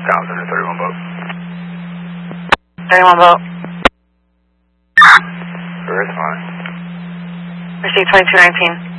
Thousand and 31 boat. 31 boat. Sure, it's fine. Receive 2219.